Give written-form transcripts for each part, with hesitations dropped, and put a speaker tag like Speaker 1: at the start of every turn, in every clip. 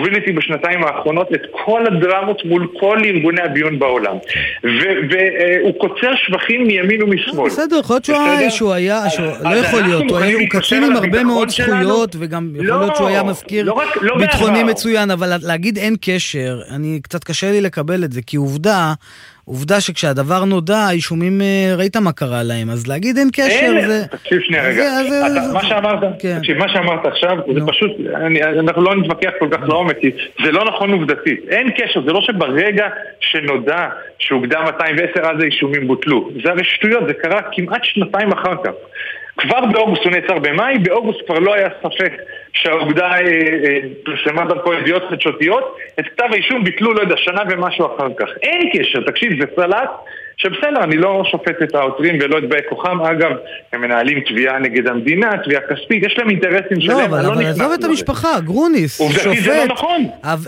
Speaker 1: הוביל איתי בשנתיים האחרונות את כל הדרמות מול כל ארגוני הביון בעולם. והוא קוצר שבחים מימין ומשמאל.
Speaker 2: בסדר, יכול להיות שהוא היה, לא יכול להיות, הוא קצין עם הרבה מאוד זכויות, וגם יכול להיות שהוא היה מזכיר ביטחוני מצוין, אבל להגיד אין קשר, אני קצת קשה לי לקבל את זה, כי עובדה שכשהדבר נודע, אישומים ראית מה קרה להם, אז להגיד אין קשר זה...
Speaker 1: תקשיב שנייה רגע, מה שאמרת עכשיו, זה פשוט, אנחנו לא נתווכח כל כך לעומק, זה לא נכון עובדתית, אין קשר, זה לא שברגע שנודע שהוגדה 210 אז האישומים בוטלו, זה הרי שטויות, זה קרה כמעט שנתיים אחר כך. כבר באוגוסט הוא נעצר במאי, באוגוסט כבר לא היה ספק שהעובדה פרסמה דרכו ידיעות חדשותיות, את כתב האישום ביטלו, לא יודע, שנה ומשהו אחר כך. אין קשר, תקשיב, זה סלט שבסדר, אני לא שופט את העותרים ולא את באי כוחם, אגב, הם מנהלים תביעה נגד המדינה, תביעה כספית, יש להם אינטרסים שלהם.
Speaker 2: לא, אבל עזוב את המשפחה, גרוניס, שופט,
Speaker 1: זה לא נכון.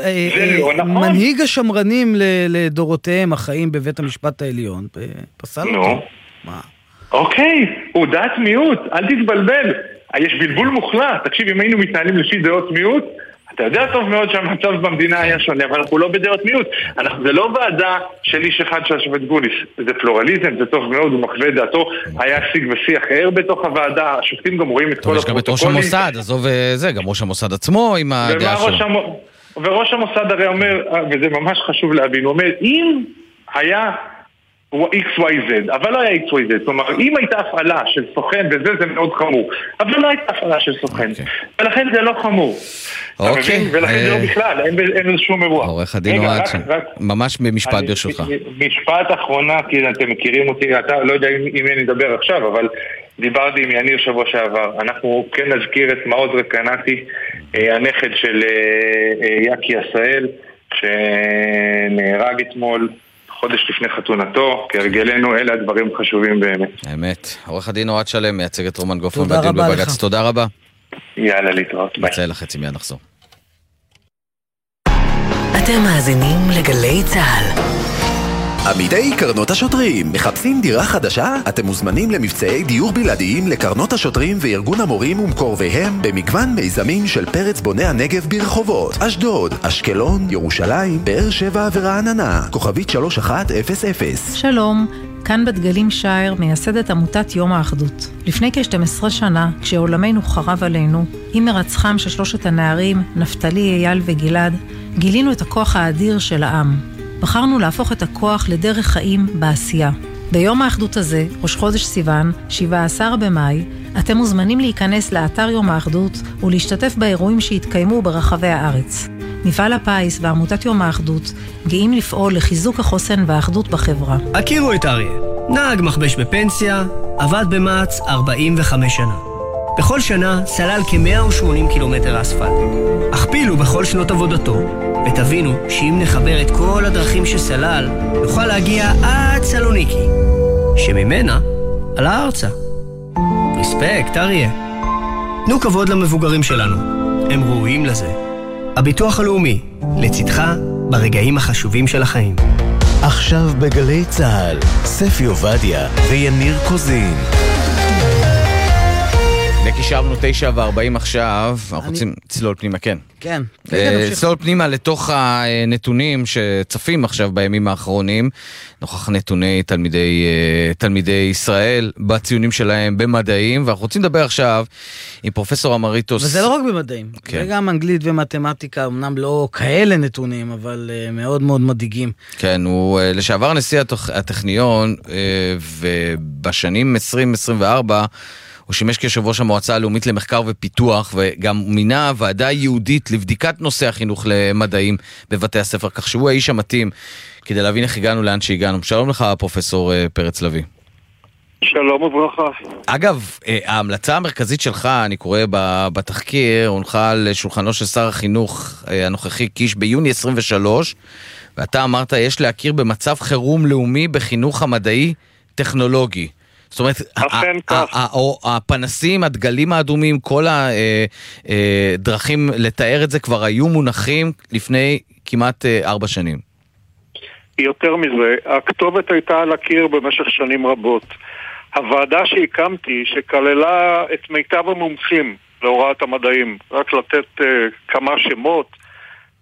Speaker 2: מנהיג השמרנים לדורותיהם החיים בבית המשפט העליון, פסל אותו. מה?
Speaker 1: אוקיי, הוא דעת מיעוט, אל תתבלבל. יש בלבול מוחלט. תקשיב, אם היינו מתנהלים לפי דעות מיעוט, אתה יודע טוב מאוד שהמצב במדינה היה שונה, אבל אנחנו לא בדעות מיעוט. זה לא ועדה של איש אחד של השופט גרוניס. זה פלורליזם, זה טוב מאוד, הוא מחווה דעתו. היה שיג ושיח ער בתוך הוועדה, השופטים גם רואים את כל
Speaker 3: הפרוטוקולים. יש גם את ראש המוסד, עזוב זה, גם ראש המוסד עצמו עם הדעה שלו.
Speaker 1: וראש המוסד הרי אומר, וזה ממש חשוב להבין, הוא אומר, אם היה הוא XYZ, אבל לא היה XYZ. כלומר, אם הייתה הפעלה של סוכן, וזה זה מאוד חמור, אבל לא הייתה הפעלה של סוכן, ולכן זה לא חמור.
Speaker 3: אוקיי.
Speaker 1: ולכן זה לא בכלל, אין איזה שום אירוע.
Speaker 3: עורך הדין אוהד, ממש במשפט ברשותך.
Speaker 1: משפט אחרונה, כי אתם מכירים אותי, אתה לא יודע אם אני אדבר עכשיו, אבל דיברתי עם יניר שבוע שעבר. אנחנו כן נזכיר את מעוז רקנתי, הנכד של יקי עשאל, שנהרג אתמול, חודש לפני חתונתו, כהרגלנו, אלה הדברים חשובים באמת.
Speaker 3: האמת. עורך הדין אוהד שלם, מייצג את רומן גופמן בדיון בבג"ץ. תודה רבה.
Speaker 1: יאללה, להתראות.
Speaker 3: נצא לחצי מיד נחזור.
Speaker 4: אתם מאזינים לגלי צהל.
Speaker 5: עמיתי קרנות השוטרים, מחפשים דירה חדשה? אתם מוזמנים למבצעי דיור בלעדיים לקרנות השוטרים וארגון המורים ומקורביהם במגוון מיזמים של פרץ בוני הנגב ברחובות אשדוד, אשקלון, ירושלים, באר שבע ורעננה. כוכבית 3100.
Speaker 6: שלום, כאן בדגלים שייר, מייסדת עמותת יום האחדות. לפני כ-12 שנה, כשעולמנו חרב עלינו, עם מרצחם של שלושת הנערים, נפתלי, אייל וגלעד, גילינו את הכוח האדיר של העם. בחרנו להפוך את הכוח לדרך חיים בעשייה. ביום האחדות הזה, ראש חודש סיוון, 17 במאי, אתם מוזמנים להיכנס לאתר יום האחדות ולהשתתף באירועים שהתקיימו ברחבי הארץ. מפעל הפיס ועמותת יום האחדות גאים לפעול לחיזוק החוסן והאחדות בחברה.
Speaker 7: הכירו את אריה, נהג מחבש בפנסיה, עבד במעץ 45 שנה. בכל שנה סלל כ-180 קילומטר אספלט. הכפילו בכל שנות עבודתו, ותבינו שאם נחבר את כל הדרכים שסלל, נוכל להגיע עד סלוניקי, שממנה על הארצה. רספקט, אריה. תנו כבוד למבוגרים שלנו, הם ראויים לזה. הביטוח הלאומי, לצדך ברגעים החשובים של החיים.
Speaker 5: עכשיו בגלי צהל, ספי עובדיה ויניר קוזין.
Speaker 3: נקישרנו 9:40 עכשיו, אנחנו רוצים צלול פנימה, כן.
Speaker 2: כן.
Speaker 3: צלול פנימה לתוך הנתונים שצפים עכשיו בימים האחרונים, נוכח נתוני תלמידי ישראל, בציונים שלהם במדעים, ואנחנו רוצים לדבר עכשיו עם פרופסור אמריטוס.
Speaker 2: וזה לא רק במדעים, זה גם אנגלית ומתמטיקה, אמנם לא כאלה נתונים, אבל מאוד מאוד מדאיגים.
Speaker 3: כן, הוא לשעבר נשיא הטכניון, ובשנים 2024, הוא שימש כיושב ראש המועצה הלאומית למחקר ופיתוח, וגם מינה ועדה יהודית לבדיקת נושא החינוך למדעים בבתי הספר, כך שהוא האיש המתאים כדי להבין איך הגענו לאן שהגענו. שלום לך, פרופסור פרץ לוי.
Speaker 8: שלום וברכה.
Speaker 3: אגב, ההמלצה המרכזית שלך, אני קורא בתחקיר, הונחה על שולחנו של שר החינוך הנוכחי קיש ביוני 23, ואתה אמרת, יש להכיר במצב חירום לאומי בחינוך המדעי טכנולוגי. זאת אומרת, הפנסים, הדגלים האדומים, כל הדרכים לתאר את זה כבר היו מונחים לפני כמעט 4 שנים.
Speaker 8: יותר מזה, הכתובת הייתה על הקיר במשך שנים רבות. הוועדה שהקמתי, שכללה את מיטב המומחים להוראת המדעים, רק לתת כמה שמות,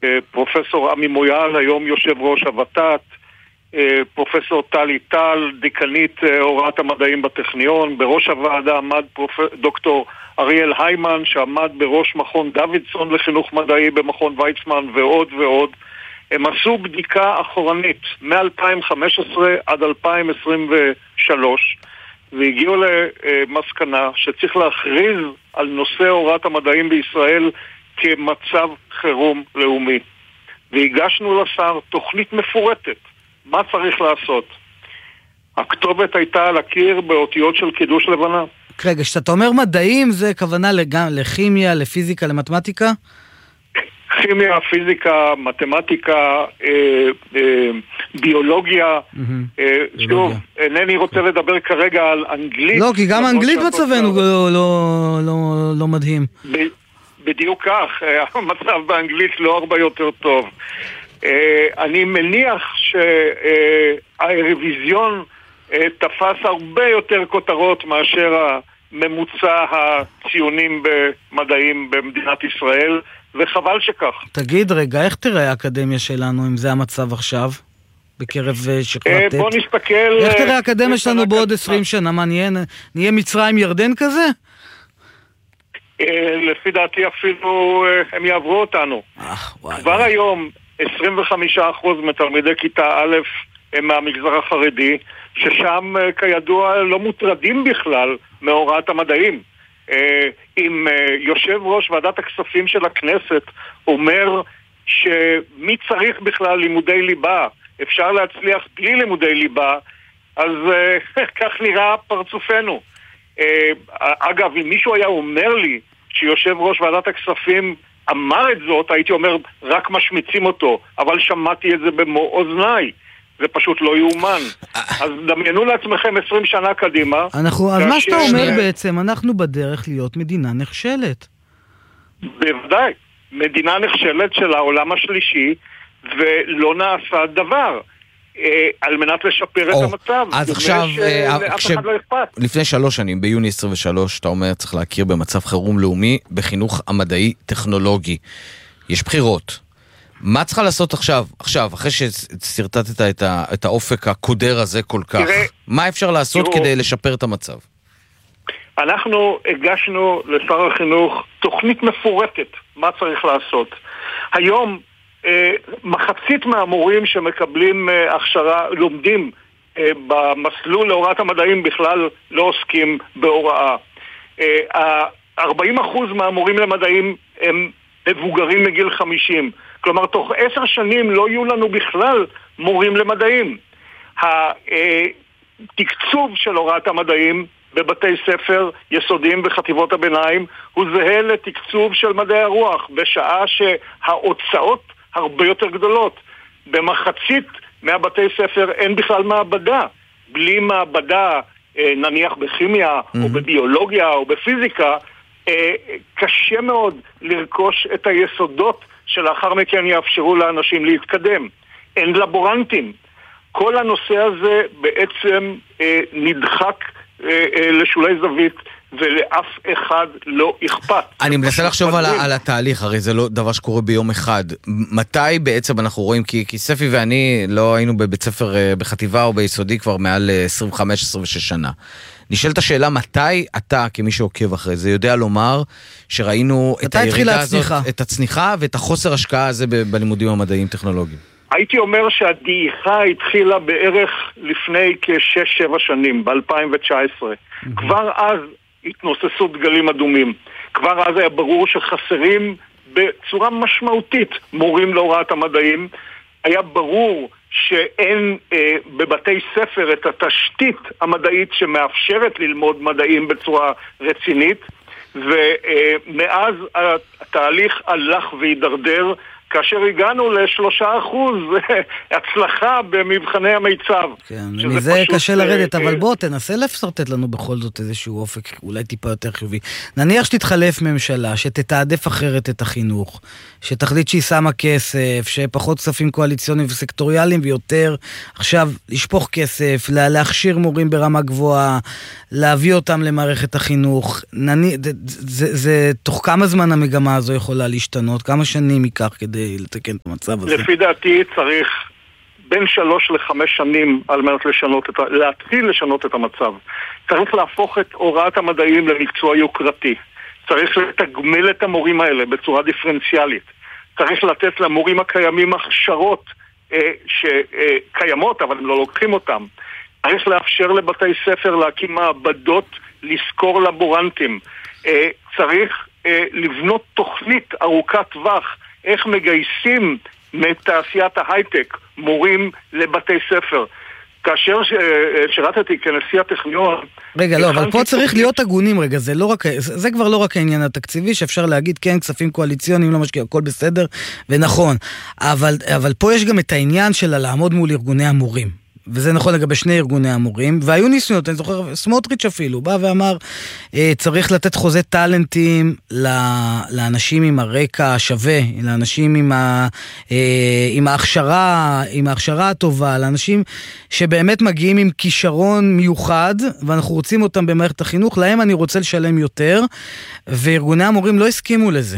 Speaker 8: פרופסור עמי מויאל, היום יושב ראש הוות"ת, פרופסור טלי טל, דיקנית הוראת המדעים בטכניון, בראש הוועדה עמד דוקטור אריאל היימן, שעמד בראש מכון דוידסון לחינוך מדעי במכון ויצמן ועוד ועוד. הם עשו בדיקה אחורנית מ-2015 עד 2023 והגיעו למסקנה שצריך להכריז על נושא הוראת המדעים בישראל כמצב חירום לאומי. והגשנו לשר תוכנית מפורטת מה צריך לעשות. הכתובת הייתה על הקיר באותיות של קידוש לבנה.
Speaker 2: רגע, כשאתה אומר מדעים, זה כוונה לכימיה, לפיזיקה, למתמטיקה?
Speaker 8: כימיה, פיזיקה, מתמטיקה, ביולוגיה. שוב, אינני רוצה לדבר כרגע על אנגלית.
Speaker 2: לא, כי גם אנגלית מצבנו לא מדהים.
Speaker 8: בדיוק כך, המצב באנגלית לא הרבה יותר טוב. אני מניח שהרוויזיון תפס הרבה יותר כותרות מאשר הממוצע הציונים במדעים במדינת ישראל, וחבל שכך.
Speaker 2: תגיד רגע, איך תראה האקדמיה שלנו אם זה המצב עכשיו? בקרב שכבת
Speaker 8: בוא נסתכל...
Speaker 2: איך תראה האקדמיה שלנו בעוד 20 שנה? מה, נהיה מצרים ירדן כזה?
Speaker 8: לפי דעתי אפילו הם יעברו אותנו. כבר היום 25% מתלמידי כיתה א' הם מהמגזר החרדי, ששם כידוע לא מוטרדים בכלל מהוראת המדעים. אם יושב ראש ועדת הכספים של הכנסת אומר שמי צריך בכלל לימודי ליבה, אפשר להצליח בלי לימודי ליבה, אז כך נראה פרצופנו. אגב, אם מישהו היה אומר לי שיושב ראש ועדת הכספים אמר את זאת, הייתי אומר רק משמיצים אותו, אבל שמעתי את זה במו אוזניי. זה פשוט לא יאומן. אז דמיינו לעצמכם 20 שנה קדימה.
Speaker 2: אז מה שאתה אומר בעצם, אנחנו בדרך להיות מדינה נכשלת.
Speaker 8: בוודאי. מדינה נכשלת של העולם השלישי, ולא נעשה דבר על מנת לשפר את המצב.
Speaker 3: אז עכשיו, לפני 3 שנים, ביוני 23, אתה אומר צריך להכיר במצב חירום לאומי בחינוך המדעי טכנולוגי. יש בחירות. מה צריכה לעשות עכשיו, אחרי שסרטטת את האופק הקודר הזה כל כך? מה אפשר לעשות כדי לשפר את המצב?
Speaker 8: אנחנו הגשנו לשר החינוך תוכנית מפורטת מה צריך לעשות. היום מחצית מהמורים שמקבלים הכשרה, לומדים במסלול להוראת המדעים בכלל לא עוסקים בהוראה. 40% מהמורים למדעים הם מבוגרים מגיל 50. כלומר, תוך 10 שנים לא יהיו לנו בכלל מורים למדעים. התקצוב של הוראת המדעים בבתי ספר יסודיים בחטיבות הביניים הוא זהה לתקצוב של מדעי הרוח, בשעה שההוצאות הרבה יותר גדולות. במחצית מהבתי ספר אין בכלל מעבדה. בלי מעבדה, נניח בכימיה או בביולוגיה או בפיזיקה, קשה מאוד לרכוש את היסודות שלאחר מכן יאפשרו לאנשים להתקדם. אין לבורנטים. כל הנושא הזה בעצם נדחק לשולי זווית, ולאף אחד לא אכפת.
Speaker 3: אני מנסה לחשוב על התהליך, הרי זה לא דבר שקורה ביום אחד. מתי בעצם אנחנו רואים, כי ספי ואני לא היינו בבית ספר בחטיבה או ביסודי כבר מעל 25-26 שנה. נשאלת השאלה, מתי אתה, כמי שעוקב אחרי זה, יודע לומר שראינו את הירידה הזאת, את הצניחה ואת החוסר השקעה הזה בלימודים המדעיים טכנולוגיים?
Speaker 8: הייתי אומר שהדעיכה התחילה בערך לפני כ6-7 שנים, ב-2019. כבר אז התנוססו דגלים אדומים. כבר אז היה ברור שחסרים בצורה משמעותית מורים להוראת המדעים. היה ברור שאין בבתי ספר את התשתית המדעית שמאפשרת ללמוד מדעים בצורה רצינית, ומאז התהליך הלך והידרדר, כאשר הגענו ל3% הצלחה במבחני המיצב.
Speaker 2: כן, מזה קשה לרדת, אבל בוא תנסה לפסרטט לנו בכל זאת איזשהו אופק אולי טיפה יותר חיובי. נניח שתתחלף ממשלה, שתתעדף אחרת את החינוך, שתחליט שהיא שמה כסף, שפחות כספים קואליציוניים וסקטוריאליים ויותר, עכשיו לשפוך כסף, להכשיר מורים ברמה גבוהה, להביא אותם למערכת החינוך. זה תוך כמה זמן המגמה הזו יכולה להשתנות? כמה שנים ייקח כדי כדי לתקן את המצב הזה?
Speaker 8: לפי דעתי צריך בין 3 ל-5 שנים על מנת להתחיל לשנות את המצב. צריך להפוך את הוראת המדעים למקצוע יוקרתי. צריך לתגמל את המורים האלה בצורה דיפרנציאלית. צריך לתת למורים הקיימים הכשרות שקיימות, אבל הם לא לוקחים אותם. צריך לאפשר לבתי ספר להקים מעבדות, לזכור לבורנטים. צריך לבנות תוכנית ארוכת טווח, איך מגייסים מתעשיית ההייטק מורים לבתי ספר. כאשר שירתתי כנשיא הטכניון...
Speaker 2: רגע, לא, אבל פה צריך להיות הגונים, רגע, זה כבר לא רק העניין התקציבי, שאפשר להגיד, כן, כספים קואליציוניים, לא משקיע, הכל בסדר, ונכון. אבל פה יש גם את העניין של לעמוד מול ארגוני המורים. וזה נכון לגבי שני ארגוני המורים, והיו ניסיונות, אני זוכר, סמוטריץ' אפילו, בא ואמר, צריך לתת חוזה טלנטים לאנשים עם הרקע השווה, לאנשים עם ההכשרה הטובה, לאנשים שבאמת מגיעים עם כישרון מיוחד, ואנחנו רוצים אותם במערכת החינוך, להם אני רוצה לשלם יותר, וארגוני המורים לא הסכימו לזה.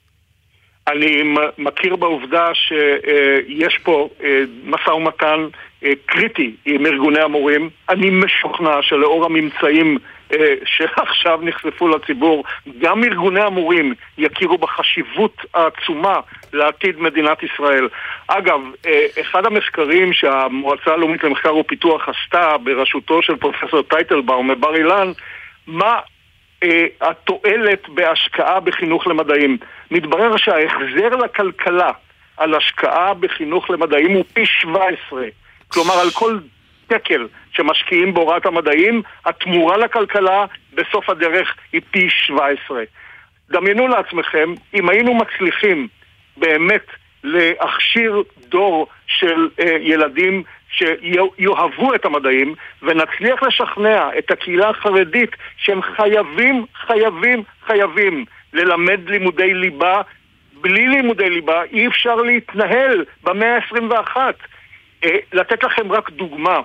Speaker 8: אני מכיר בעובדה שיש פה משא ומתן קריטי עם ארגוני המורים. אני משוכנע שלאור הממצאים שעכשיו נחשפו לציבור, גם ארגוני המורים יכירו בחשיבות העצומה לעתיד מדינת ישראל. אגב, אחד המחקרים שהמועצה הלאומית למחקר ופיתוח עשתה בראשותו של פרופסור טייטלבאום מבר אילן, מה התועלת בהשקעה בחינוך למדעים. מתברר שההחזר לכלכלה על השקעה בחינוך למדעים הוא פי 17. כלומר, על כל תקל שמשקיעים בהוראת המדעים, התמורה לכלכלה בסוף הדרך היא פי 17. דמיינו לעצמכם, אם היינו מצליחים באמת להכשיר דור של ילדים שיאהבו את המדעים, ונצליח לשכנע את הקהילה החרדית שהם חייבים ללמד לימודי ליבה. בלי לימודי ליבה אי אפשר להתנהל במאה ה-21. לתת לכם רק דוגמה.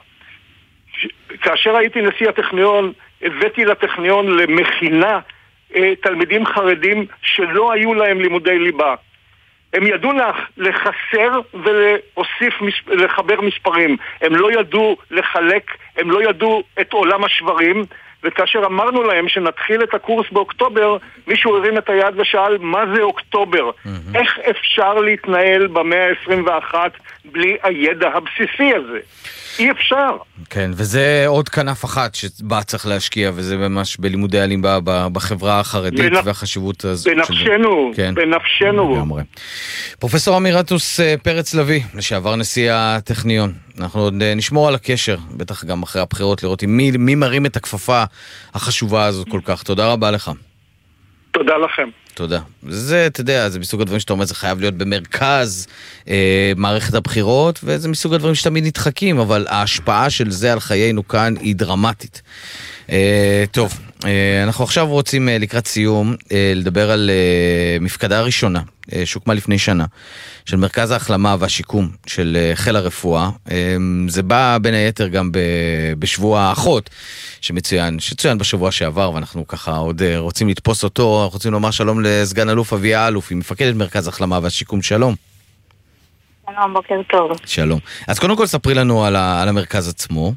Speaker 8: כאשר הייתי נשיא הטכניון, הבאתי לטכניון למכינה תלמידים חרדים שלא היו להם לימודי ליבה. הם ידעו לחסר ולהוסיף, לחבר מספרים. הם לא ידעו לחלק, הם לא ידעו את עולם השברים, וכאשר אמרנו להם שנתחיל את הקורס באוקטובר, מישהו הרים את היד ושאל, מה זה אוקטובר? איך אפשר להתנהל במאה ה-21 בלי הידע הבסיסי הזה? אי אפשר.
Speaker 3: כן, וזה עוד כנף אחת שבה צריך להשקיע, וזה ממש בלימודי הליבה בחברה החרדית והחשיבות הזאת.
Speaker 8: בנפשנו, כן. בנפשנו.
Speaker 3: פרופסור אמירתוס פרץ לוי, לשעבר נשיא הטכניון. אנחנו עוד נשמור על הקשר, בטח גם אחרי הבחירות, לראות מי מרים את הכפפה החשובה הזאת כל כך. תודה רבה לך.
Speaker 8: תודה לכם.
Speaker 3: תודה. זה, אתה יודע, זה מסוג הדברים שאתה אומר, זה חייב להיות במרכז מערכת הבחירות, וזה מסוג הדברים שתמיד נדחקים, אבל ההשפעה של זה על חיינו כאן היא דרמטית. טוב, אנחנו עכשיו רוצים לקראת סיום לדבר על מפקדה ראשונה, שהוקמה לפני שנה, של מרכז ההחלמה והשיקום של חיל הרפואה. זה בא בין היתר גם בשבוע האחות, שצוין בשבוע שעבר, ואנחנו ככה עוד רוצים לתפוס אותו. אנחנו רוצים לומר שלום לסגן אלוף אביה אלוף, היא מפקדת מרכז ההחלמה והשיקום. שלום.
Speaker 9: שלום, בוקר טוב.
Speaker 3: שלום. אז קודם כל ספרי לנו על המרכז עצמו.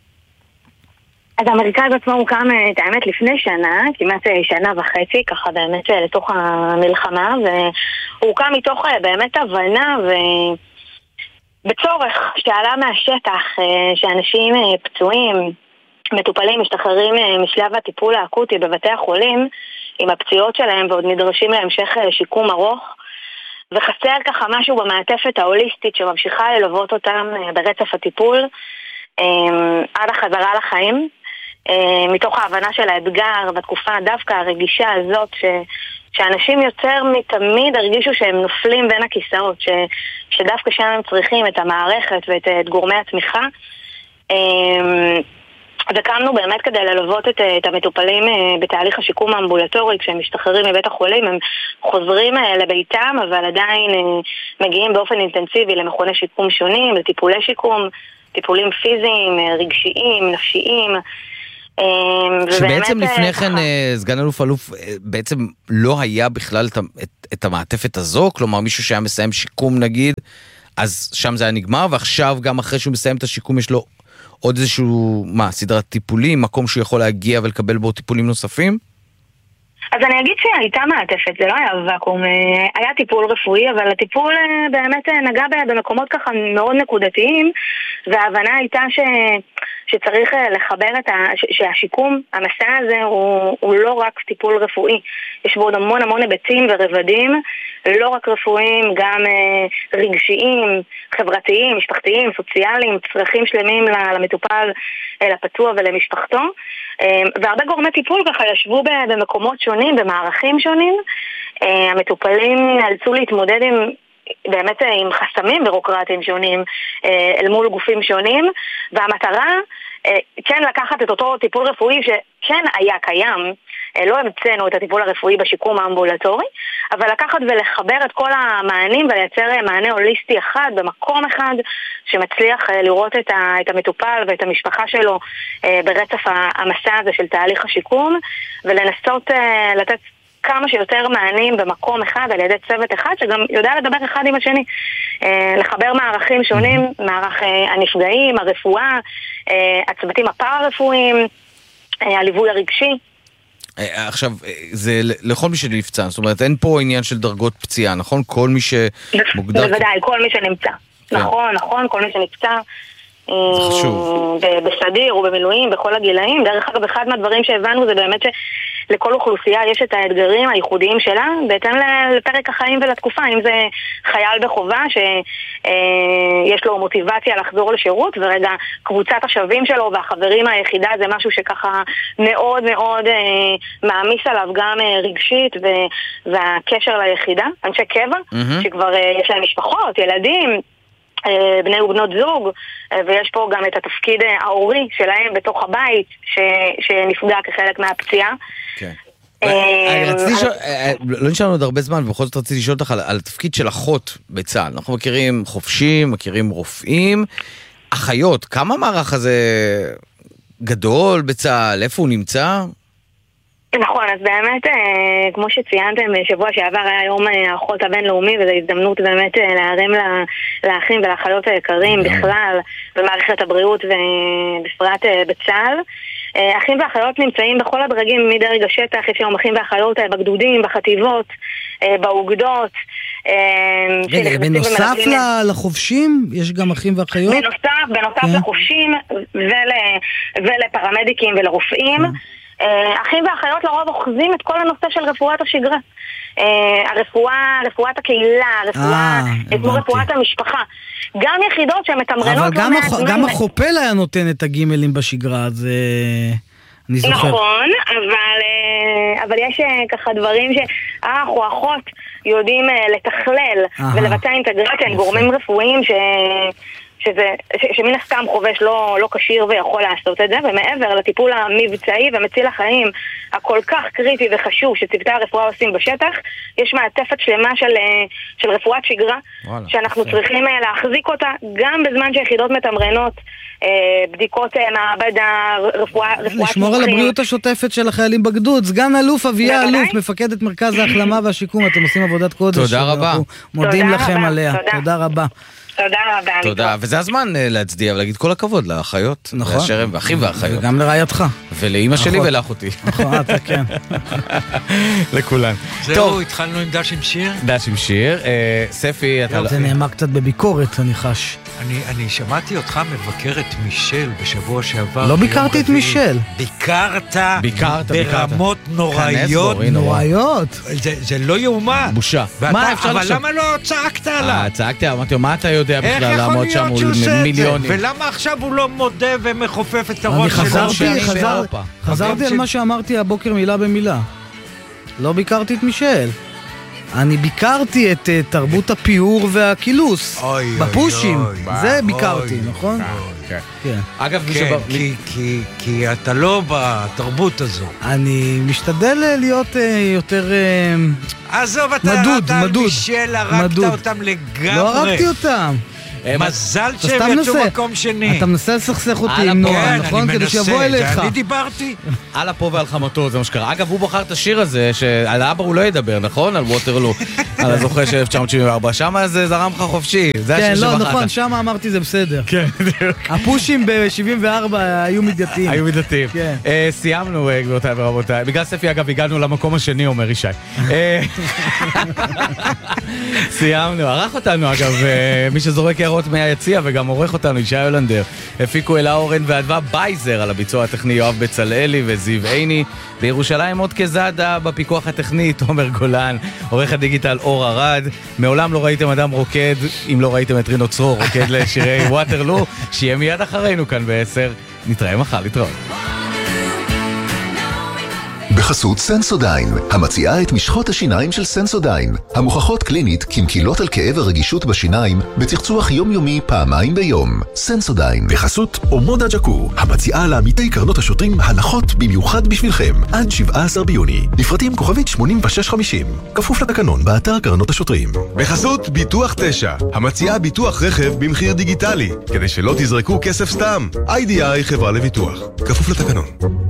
Speaker 9: אז המרכז עצמו הוקם, את האמת, לפני שנה, כמעט שנה וחצי, ככה באמת לתוך המלחמה, והוא הוקם מתוך באמת הבנה ובצורך שעלה מהשטח, שאנשים פצועים, מטופלים, משתחררים משלב הטיפול האקוטי בבתי החולים, עם הפציעות שלהם ועוד נדרשים להמשך שיקום ארוך, וחסר ככה משהו במעטפת ההוליסטית שממשיכה ללוות אותם ברצף הטיפול עד החזרה לחיים. מתוך ההבנה של האתגר בתקופה דווקא הרגישה הזאת שאנשים יותר מתמיד הרגישו שהם נופלים בין הכיסאות, שדווקא שם הם צריכים את המערכת ואת גורמי התמיכה. וקמנו באמת כדי ללוות את המטופלים בתהליך השיקום האמבולטורי. כשהם משתחררים מבית החולים הם חוזרים לביתם, אבל עדיין מגיעים באופן אינטנסיבי למכוני שיקום שונים, לטיפולי שיקום, טיפולים פיזיים, רגשיים, נפשיים,
Speaker 3: שבעצם לפני כן סגן אלוף בעצם לא היה בכלל את המעטפת הזו, כלומר מישהו שהיה מסיים שיקום נגיד, אז שם זה היה נגמר, ועכשיו גם אחרי שהוא מסיים את השיקום יש לו עוד איזשהו, סדרת טיפולים, מקום שהוא יכול להגיע ולקבל בו טיפולים נוספים?
Speaker 9: אז אני אגיד שהייתה מעטפת, זה לא היה ואקום, היה טיפול רפואי, אבל הטיפול באמת נגע במקומות ככה מאוד נקודתיים, וההבנה הייתה שצריך לחבר שהשיקום, המסע הזה הוא לא רק טיפול רפואי, יש בו עוד המון היבטים ורבדים, לא רק רפואיים, גם רגשיים, חברתיים, משפחתיים, סוציאליים, צרכים שלמים למטופל, לפצוע ולמשפחתו, והרבה גורמי טיפול ככה ישבו במקומות שונים, במערכים שונים. המטופלים נאלצו להתמודד באמת עם חסמים בירוקרטיים שונים אל מול גופים שונים, והמטרה כן לקחת את אותו טיפול רפואי שכן היה קיים, לא המצאנו את הטיפול הרפואי בשיקום האמבולטורי, אבל לקחת ולחבר את כל המענים ולייצר מענה הוליסטי אחד במקום אחד שמצליח לראות את המטופל ואת המשפחה שלו ברצף המסע הזה של תהליך השיקום, ולנסות לתת כמה שיותר מענים במקום אחד על ידי צוות אחד שגם יודע לדבר אחד עם השני, לחבר מערכים שונים, מערך הנפגעים, הרפואה, הצוותים הפארה-רפואיים, הליווי הרגשי.
Speaker 3: עכשיו, זה לכל מי שנפצע, זאת אומרת, אין פה עניין של דרגות פציעה, נכון? כל מי שמוגדר...
Speaker 9: בוודאי, כל מי שנמצא. נכון, כל מי שנפצע.
Speaker 3: זה חשוב.
Speaker 9: בסדיר ובמילואים, בכל הגילאים. דרך אגב, אחד מהדברים שהבנו זה באמת שלכל אוכלוסייה יש את האתגרים הייחודיים שלה, בהתאם לפרק החיים ולתקופה. אם זה חייל בחובה שיש לו מוטיבציה לחזור לשירות, ורגע קבוצת השווים שלו והחברים היחידה זה משהו שככה מאוד מאוד מעמיס עליו גם רגשית והקשר ליחידה. אנשי קבע, שכבר יש להם משפחות, ילדים, בני ובנות זוג, ויש פה גם את התפקיד ההורי שלהם בתוך הבית שנפגע כחלק מהפציעה.
Speaker 3: כן. לא נשארנו עוד הרבה זמן, ובכל זאת רציתי לשאול אותך על התפקיד של אחות בצה"ל. אנחנו מכירים חופשים, מכירים רופאים, אחיות, כמה מערך הזה גדול בצה"ל, איפה הוא נמצא?
Speaker 9: נכון, אז באמת, כמו שציינתם, שבוע שעבר היה יום האחות הבינלאומי, וזו הזדמנות באמת להרים לאחים ולאחיות היקרים בכלל, במערכת הבריאות ובפרט בצה"ל. אחים ואחיות נמצאים בכל הדרגים מדרג השטח, יש היום אחים ואחיות בגדודים, בחטיבות, באוגדות.
Speaker 2: בנוסף לחובשים, יש גם אחים ואחיות?
Speaker 9: בנוסף לחובשים ולפרמדיקים ולרופאים. אחים ואחיות לרוב אוחזים את כל הנושא של רפואת השגרה. רפואת הקהילה, רפואת המשפחה. גם יחידות שמתמרנות...
Speaker 2: אבל גם החופל היה נותן את הגימלים בשגרה, אז אני זוכר.
Speaker 9: נכון, אבל יש ככה דברים שאח או אחות יודעים לתכלל ולבצע אינטגרציה עם גורמים רפואיים שמן הסתם חובש לא קשיר ויכול לעשות את זה, ומעבר לטיפול המבצעי ומציל החיים הכל כך קריטי וחשוב שצוותי הרפואה עושים בשטח, יש מעטפת שלמה של רפואת שגרה, שאנחנו צריכים להחזיק אותה גם בזמן שיחידות מתמרנות, בדיקות מעבדה, רפואה...
Speaker 2: לשמור על הבריאות השוטפת של החיילים בגדוד. סגן אלוף אביה אלוף, מפקדת מרכז ההחלמה והשיקום, אתם עושים עבודת קודש.
Speaker 3: תודה רבה.
Speaker 2: מודים לכם עליה. תודה רבה.
Speaker 9: תודה רבה.
Speaker 3: תודה, וזה הזמן להצדיע ולהגיד כל הכבוד לאחיות, לאשרם ואחים ואחיות.
Speaker 2: וגם לרעייתך.
Speaker 3: ולאמא שלי ולאחותי.
Speaker 2: נכון, אתה כן.
Speaker 3: לכולן.
Speaker 10: זהו, התחלנו עם דש עם שיר.
Speaker 3: דש עם שיר. ספי, אתה...
Speaker 2: זה נאמר קצת בביקורת, אני חש.
Speaker 10: אני שמעתי אותך מבקר את מישל בשבוע שעבר.
Speaker 2: לא ביקרתי את מישל.
Speaker 10: ביקרת ברמות נוראיות.
Speaker 2: נוראיות.
Speaker 10: זה לא יאומן.
Speaker 3: בושה.
Speaker 10: אבל למה לא צעקת עליו?
Speaker 3: צעקתי, אמרתי, מה אתה יודע בכלל לעמוד שם מול מיליונים?
Speaker 10: ולמה עכשיו הוא לא מודה ומחופף את הראש שלו?
Speaker 2: חזרתי על מה שאמרתי הבוקר מילה במילה. לא ביקרתי את מישל. אני ביקרתי את תרבות הפיור והקילוס בפושים. זה ביקרתי, נכון?
Speaker 3: כן. אגב,
Speaker 10: כי אתה לא בתרבות הזו.
Speaker 2: אני משתדל להיות יותר
Speaker 10: עזוב, אתה מישל, הרגת אותם לגמרי.
Speaker 2: לא הרגתי אותם.
Speaker 10: מזל שהם יצאו מקום שני.
Speaker 2: אתה מנסה לסכסך אותי עם נועם, נכון? כדי שיבוא אליך.
Speaker 10: אני דיברתי.
Speaker 3: על אפו ועל חמתו, זה מה שקרה. אגב, הוא בחר את השיר הזה, שעל האבא הוא לא ידבר, נכון? על ווטרלו, על הזוכה של 1974. שם זה זרם לך חופשי.
Speaker 2: כן, לא, נכון, שם אמרתי זה בסדר.
Speaker 3: כן, בדיוק.
Speaker 2: הפושים ב-74 היו מידתיים.
Speaker 3: היו מידתיים. סיימנו, גבירותיי ורבותיי. בגלל ספי, אגב, הגענו למקום השני, אומר ישי. סיימנו. ערך אותנו, אגב, מי שזורק הערות מהיציע וגם עורך אותנו, ישי הולנדר. הפיקו אלה אורן ואדווה בייזר על הביצוע הטכני יואב בצלאלי וזיו עיני. בירושלים עוד כזדה בפיקוח הטכני תומר גולן. עורך הדיגיטל אור ארד. מעולם לא ראיתם אדם רוקד, אם לא ראיתם את רינו צרור רוקד לשירי ווטרלו, שיהיה מיד אחרינו כאן ב-10. נתראה מחר, להתראות.
Speaker 5: בחסות סנסודיין, המציעה את משחות השיניים של סנסודיין, המוכחות קלינית כמקילות על כאב הרגישות בשיניים, בצחצוח יומיומי פעמיים ביום. סנסודיין. בחסות אומודה ג'קו, המציעה לעמיתי קרנות השוטרים הנחות במיוחד בשבילכם, עד 17 ביוני. לפרטים כוכבית 8650, כפוף לתקנון באתר קרנות השוטרים. בחסות ביטוח 9, המציעה ביטוח רכב במחיר דיגיטלי, כדי שלא תזרקו כסף סתם. IDI חברה לביטוח, כפוף לתקנון.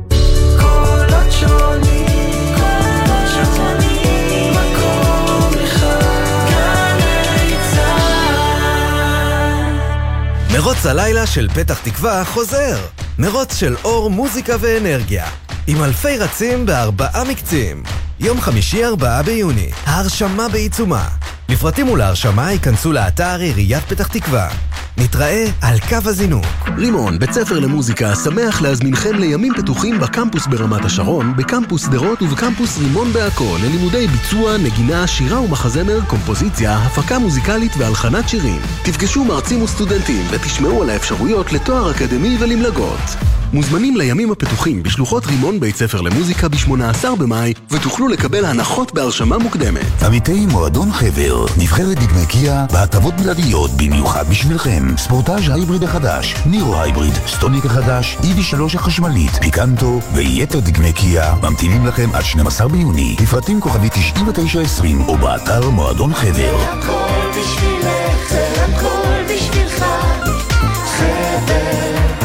Speaker 11: מרוץ הלילה של פתח תקווה חוזר. מרוץ של אור, מוזיקה ואנרגיה. עם אלפי רצים ב4 מקצים. יום חמישי 4 ביוני. ההרשמה בעיצומה. לפרטים ולהרשמה ייכנסו לאתר עיריית פתח תקווה. נתראה על קו הזינוק.
Speaker 5: רימון, בית ספר למוזיקה, שמח להזמינכם לימים פתוחים בקמפוס ברמת השרון, בקמפוס דרות ובקמפוס רימון בעכו, ללימודי ביצוע, נגינה, שירה ומחזמר, קומפוזיציה, הפקה מוזיקלית והלחנת שירים. תפגשו מרצים וסטודנטים ותשמעו על האפשרויות לתואר אקדמי ולמלגות. מוזמנים לימים הפתוחים בשלוחות רימון בית ספר למוזיקה ב-18 במאי, ותוכלו לקבל הנחות בהרשמה מוקדמת.
Speaker 12: עמיתי מועדון חבר, נבחרת דגמי קיה בהטבות בלעדיות במיוחד בשבילכם. ספורטאז' הייבריד החדש, נירו הייבריד, סטוניק החדש, EV3 החשמלית, פיקנטו ויתר דגמי קיה ממתינים לכם עד 12 ביוני. לפרטים כוכבי 9920 או באתר מועדון חבר.
Speaker 13: זה הכל בשבילך, זה הכל בשבילך, חבר.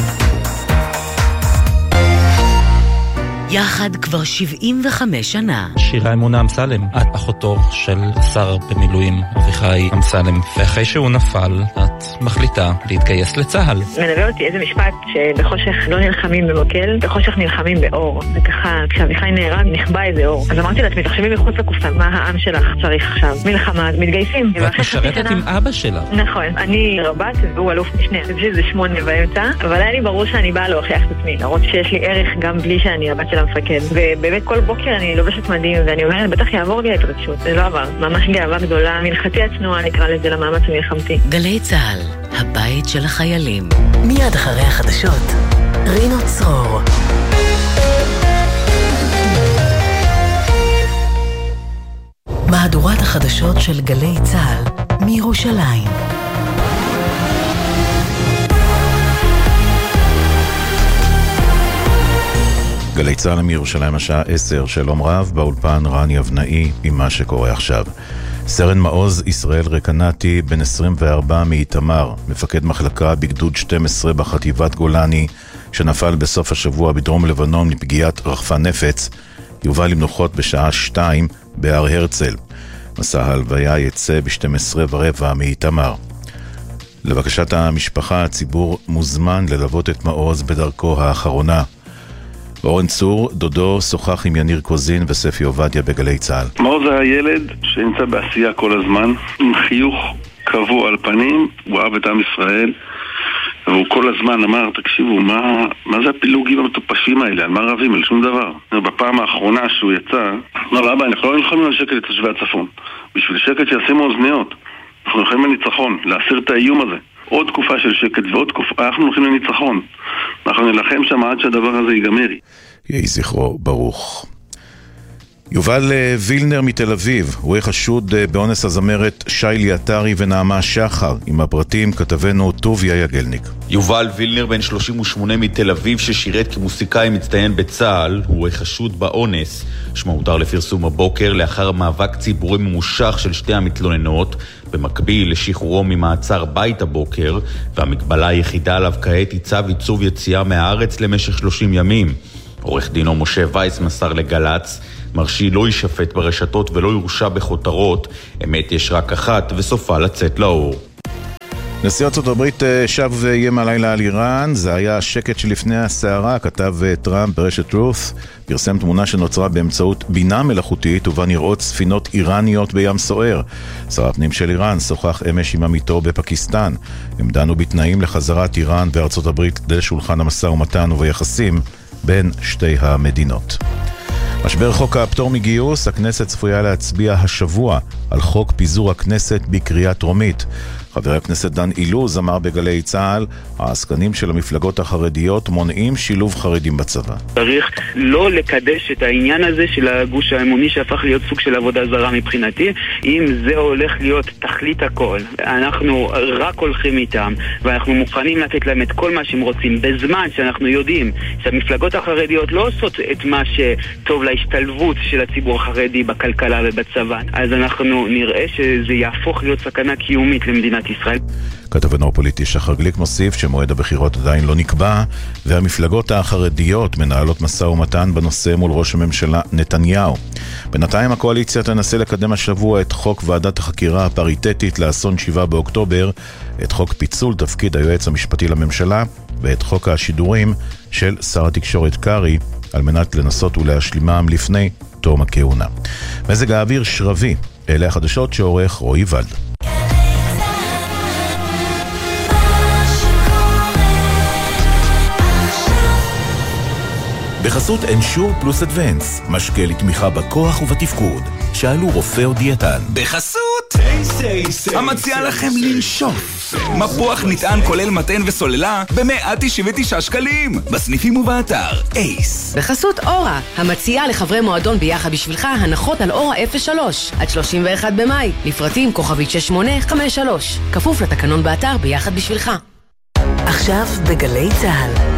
Speaker 4: יחד כבר 75 שנה.
Speaker 14: שירה אמונה אמסלם, את אחותו של שר במילואים אביחי אמסלם, ואחרי שהוא נפל, את מחליטה להתגייס לצהל.
Speaker 9: מלווה אותי איזה משפט שבחושך לא נלחמים במקל, בחושך נלחמים באור. וככה, כשאביחי נהרג, נחבא איזה אור. אז אמרתי לעצמי, תחשבי מחוץ לקופסה, מה העם שלך צריך עכשיו? מלחמה, מתגייסים.
Speaker 14: ואת משרתת עם אבא שלה.
Speaker 9: נכון, אני רבת והוא אלוף משנה. זה 8 באמצע, אבל היה לי ברור שאני באה להוכיח את עצמי, להראות שיש לי ערך גם בלי שאני הבת של המפקד. ובאמת כל בוקר אני לובשת מדהים, ואני אומרת, בטח יעבור לי ההתרגשות. זה לא עבר. ממש גאווה גדולה, מנחתי הצנועה נקרא לזה למאמץ המלחמתי.
Speaker 4: גלי צהל, הבית של החיילים. מיד אחרי החדשות, רינו צרור. מהדורת החדשות של גלי צהל מירושלים.
Speaker 15: גלי צהל מירושלים השעה 10, שלום רב, באולפן רני אבנאי עם מה שקורה עכשיו. סרן מעוז ישראל רקנתי, בן 24 מאיתמר, מפקד מחלקה בגדוד 12 בחטיבת גולני, שנפל בסוף השבוע בדרום לבנון מפגיעת רחפן נפץ, יובא למנוחות בשעה 2 בהר הרצל. מסע ההלוויה יצא ב-12:15 מאיתמר. לבקשת המשפחה, הציבור מוזמן ללוות את מעוז בדרכו האחרונה. אורן צור, דודו, שוחח עם יניר קוזין וספי עובדיה בגלי צהל.
Speaker 16: מעוז היה ילד שנמצא בעשייה כל הזמן, עם חיוך קבוע על פנים, הוא אהב את עם ישראל, והוא כל הזמן אמר, תקשיבו, מה זה הפילוגים המטופשים האלה? על מה רבים? על שום דבר. בפעם האחרונה שהוא יצא, אמר לו, אבא, אנחנו לא נלחמים על שקט לתושבי הצפון. בשביל שקט שישימו אוזניות. אנחנו נלחמים על ניצחון, להסיר את האיום הזה. עוד תקופה של שקט ועוד תקופה, אנחנו הולכים לניצחון. אנחנו נלחם שם עד שהדבר הזה ייגמר.
Speaker 15: יהי זכרו ברוך. יובל וילנר מתל אביב, הוא חשוד באונס הזמרת שיילי עטרי ונעמה שחר. עם הפרטים כתבנו טוביה יגלניק.
Speaker 17: יובל וילנר בן 38 מתל אביב ששירת כמוסיקאי מצטיין בצה"ל, הוא חשוד באונס. שמו הותר לפרסום הבוקר לאחר מאבק ציבורי ממושך של שתי המתלוננות, במקביל לשחרורו ממעצר בית הבוקר, והמגבלה היחידה עליו כעת היא צו עיצוב יציאה מהארץ למשך 30 ימים. עורך דינו משה וייס מסר לגלץ, מרשי לא יישפט ברשתות ולא יורשע בכותרות, אמת יש רק אחת וסופה לצאת לאור.
Speaker 15: נשיא ארצות הברית שב ואיים הלילה על איראן, זה היה השקט שלפני הסערה, כתב טראמפ ברשת טרוס, פרסם תמונה שנוצרה באמצעות בינה מלאכותית ובה נראות ספינות איראניות בים סוער. שר הפנים של איראן שוחח אמש עם עמיתו בפקיסטן, הם דנו בתנאים לחזרת איראן וארצות הברית לשולחן המשא ומתן וביחסים בין שתי המדינות. משבר חוק הפטור מגיוס, הכנסת צפויה להצביע השבוע על חוק פיזור הכנסת בקריאה טרומית. חבר הכנסת דן אילוז אמר בגלי צה"ל, העסקנים של המפלגות החרדיות מונעים שילוב חרדים בצבא.
Speaker 18: צריך לא לקדש את העניין הזה של הגוש האמוני שהפך להיות סוג של עבודה זרה מבחינתי. אם זה הולך להיות תכלית הכל, אנחנו רק הולכים איתם ואנחנו מוכנים לתת להם את כל מה שהם רוצים, בזמן שאנחנו יודעים שהמפלגות החרדיות לא עושות את מה שטוב להשתלבות של הציבור החרדי בכלכלה ובצבא, אז אנחנו נראה שזה יהפוך להיות סכנה קיומית למדינת ישראל.
Speaker 15: כתבנו הפוליטי שחר גליק מוסיף שמועד הבחירות עדיין לא נקבע, והמפלגות החרדיות מנהלות משא ומתן בנושא מול ראש הממשלה נתניהו. בינתיים הקואליציה תנסה לקדם השבוע את חוק ועדת החקירה הפריטטית לאסון 7 באוקטובר, את חוק פיצול תפקיד היועץ המשפטי לממשלה ואת חוק השידורים של שר התקשורת קרי, על מנת לנסות ולהשלימם לפני תום הכהונה. מזג האוויר שרבי, אלה החדשות שעורך רועי ולד.
Speaker 12: בחסות אנשור פלוס אדוונס, משקה לתמיכה בכוח ובתפקוד. שאלו רופא או דיאטן.
Speaker 19: בחסות המציע לכם לנשוף מפוח נטען כולל מתן וסוללה ב-199 שקלים בסניפים ובאתר אייס.
Speaker 20: בחסות אורה, המציעה לחברי מועדון ביחד בשבילך הנחות על אורה 03 עד 31 במאי, לפרטים כוכבית 6853, כפוף לתקנון באתר ביחד בשבילך.
Speaker 4: עכשיו בגלי צהל